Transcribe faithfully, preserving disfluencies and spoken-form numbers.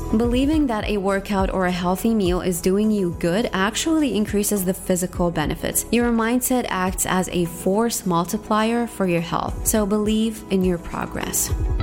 Believing that a workout or a healthy meal is doing you good actually increases the physical benefits. Your mindset acts as a force multiplier for your health, so believe in your progress.